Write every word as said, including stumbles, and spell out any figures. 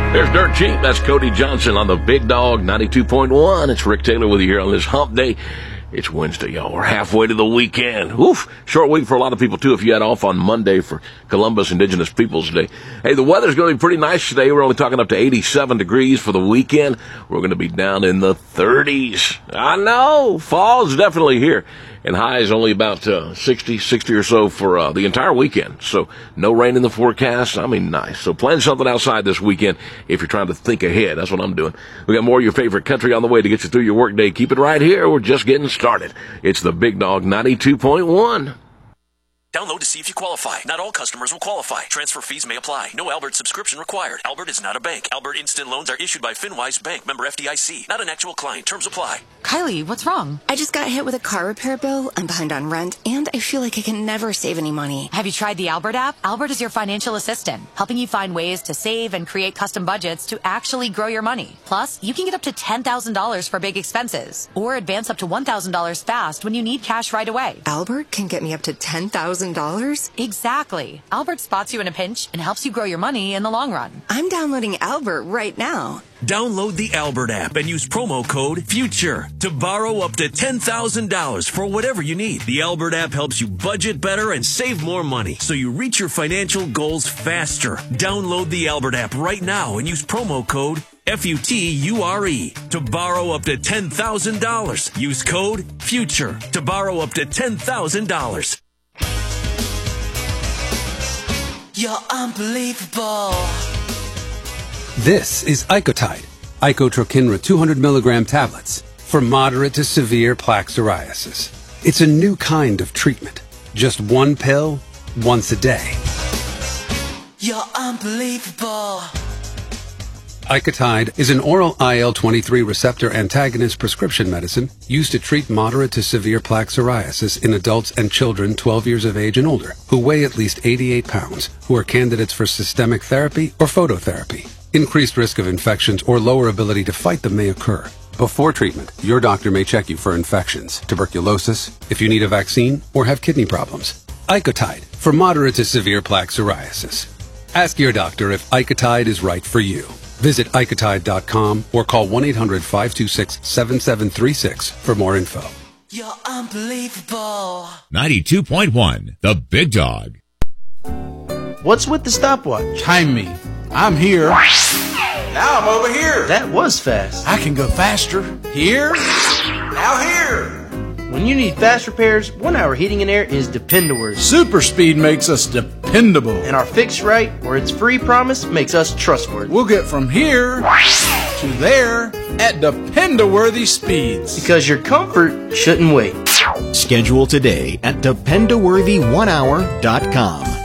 There's Dirt Cheap. That's Cody Johnson on the Big Dog ninety-two point one. It's Rick Taylor with you here on this hump day. It's Wednesday, y'all. We're halfway to the weekend. Oof. Short week for a lot of people, too, if you had off on Monday for Columbus Indigenous Peoples Day. Hey, the weather's going to be pretty nice today. We're only talking up to eighty-seven degrees for the weekend. We're going to be down in the thirties. I know. Fall's definitely here. And high is only about uh, sixty, sixty or so for uh, the entire weekend. So no rain in the forecast. I mean, nice. So plan something outside this weekend if you're trying to think ahead. That's what I'm doing. We got more of your favorite country on the way to get you through your workday. Keep it right here. We're just getting started. It's the Big Dog ninety-two point one. Download to see if you qualify. Not all customers will qualify. Transfer fees may apply. No Albert subscription required. Albert is not a bank. Albert Instant Loans are issued by FinWise Bank, member F D I C. Not an actual client. Terms apply. Kylie, what's wrong? I just got hit with a car repair bill. I'm behind on rent, and I feel like I can never save any money. Have you tried the Albert app? Albert is your financial assistant, helping you find ways to save and create custom budgets to actually grow your money. Plus, you can get up to ten thousand dollars for big expenses, or advance up to one thousand dollars fast when you need cash right away. Albert can get me up to ten thousand dollars? Exactly. Albert spots you in a pinch and helps you grow your money in the long run. I'm downloading Albert right now. Download the Albert app and use promo code FUTURE to borrow up to ten thousand dollars for whatever you need. The Albert app helps you budget better and save more money so you reach your financial goals faster. Download the Albert app right now and use promo code F U T U R E to borrow up to ten thousand dollars. Use code FUTURE to borrow up to ten thousand dollars. You're unbelievable. This is Icotide, Icotrokinra two hundred milligram tablets for moderate to severe plaque psoriasis. It's a new kind of treatment. Just one pill, once a day. You're unbelievable. Icotide is an oral I L twenty-three receptor antagonist prescription medicine used to treat moderate to severe plaque psoriasis in adults and children twelve years of age and older who weigh at least eighty-eight pounds, who are candidates for systemic therapy or phototherapy. Increased risk of infections or lower ability to fight them may occur. Before treatment, your doctor may check you for infections, tuberculosis, if you need a vaccine, or have kidney problems. Icotide for moderate to severe plaque psoriasis. Ask your doctor if Icotide is right for you. Visit Icotide dot com or call one eight hundred, five two six, seven seven three six for more info. You're unbelievable. ninety-two point one, The Big Dog. What's with the stopwatch? Time me. I'm here. Now I'm over here. That was fast. I can go faster. Here. Now here. When you need fast repairs, One Hour Heating and Air is dependable. Super speed makes us dependable. And our fix right, or its free promise, makes us trustworthy. We'll get from here to there at dependable speeds. Because your comfort shouldn't wait. Schedule today at dependable one hour dot com.